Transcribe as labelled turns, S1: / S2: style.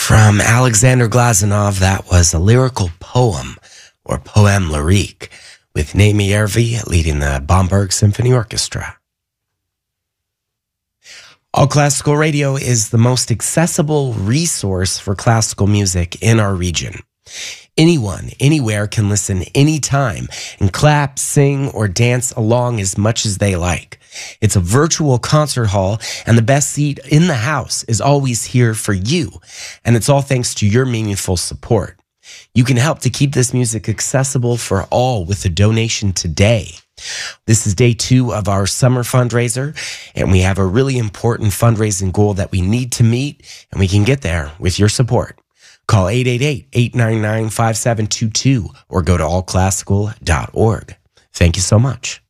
S1: From Alexander Glazunov, that was a lyrical poem, or poème lyrique, with Naomi Ervi leading the Bamberg Symphony Orchestra. All Classical Radio is the most accessible resource for classical music in our region. Anyone, anywhere can listen anytime and clap, sing, or dance along as much as they like. It's a virtual concert hall, and the best seat in the house is always here for you. And it's all thanks to your meaningful support. You can help to keep this music accessible for all with a donation today. This is day 2 of our summer fundraiser, and we have a really important fundraising goal that we need to meet, and we can get there with your support. Call 888-899-5722 or go to allclassical.org. Thank you so much.